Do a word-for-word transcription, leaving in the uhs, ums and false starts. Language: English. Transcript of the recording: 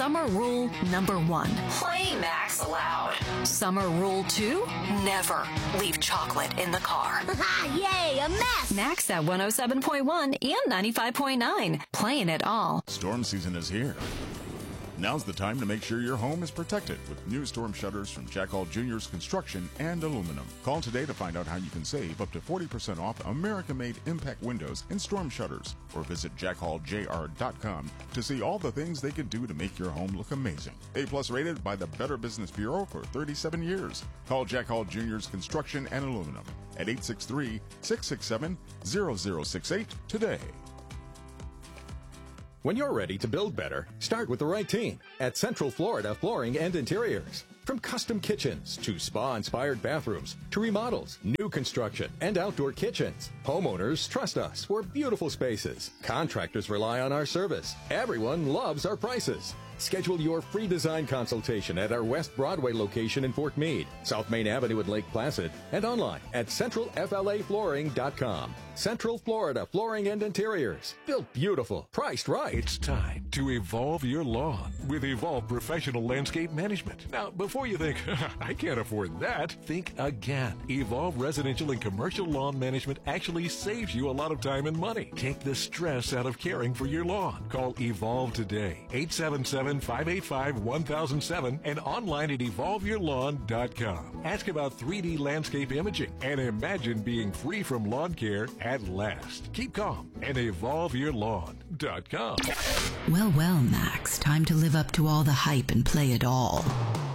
Summer rule number one. Play Max loud. Summer rule two. Never leave chocolate in the car. Yay, a mess! Max at one oh seven point one and ninety-five point nine. Playing it all. Storm season is here. Now's the time to make sure your home is protected with new storm shutters from Jack Hall Junior's Construction and Aluminum. Call today to find out how you can save up to forty percent off American-made impact windows and storm shutters, or visit jack hall j r dot com to see all the things they can do to make your home look amazing. A-plus rated by the Better Business Bureau for thirty-seven years. Call Jack Hall Junior's Construction and Aluminum at eight six three, six six seven, zero zero six eight today. When you're ready to build better, start with the right team at Central Florida Flooring and Interiors. From custom kitchens to spa-inspired bathrooms to remodels, new construction, and outdoor kitchens, homeowners trust us for beautiful spaces. Contractors rely on our service. Everyone loves our prices. Schedule your free design consultation at our West Broadway location in Fort Meade, South Main Avenue at Lake Placid, and online at central f l a flooring dot com. Central Florida Flooring and Interiors. Built beautiful, priced right. It's time to evolve your lawn with Evolve Professional Landscape Management. Now, before you think, I can't afford that, think again. Evolve Residential and Commercial Lawn Management actually saves you a lot of time and money. Take the stress out of caring for your lawn. Call Evolve today, eight seven seven, five eight five, one thousand seven, and online at evolve your lawn dot com. Ask about three D landscape imaging and imagine being free from lawn care at last. Keep calm and evolve your lawn dot com. Well, well, Max, time to live up to all the hype and play it all.